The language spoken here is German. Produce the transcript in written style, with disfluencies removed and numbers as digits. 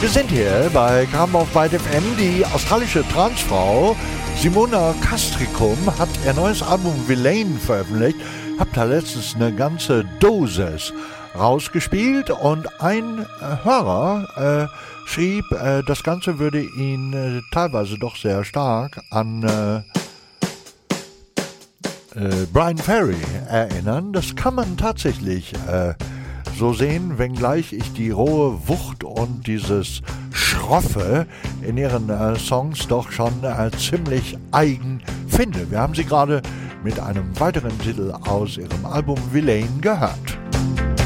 Wir sind hier bei Kram auf Byte FM. Die australische Transfrau Simona Castricum hat ihr neues Album Villain veröffentlicht. Hab da letztens eine ganze Dosis rausgespielt und ein Hörer schrieb, das Ganze würde ihn teilweise doch sehr stark an Brian Ferry erinnern. Das kann man tatsächlich so sehen, wenngleich ich die rohe Wucht und dieses Schroffe in ihren Songs doch schon ziemlich eigen finde. Wir haben sie gerade mit einem weiteren Titel aus ihrem Album Villain gehört.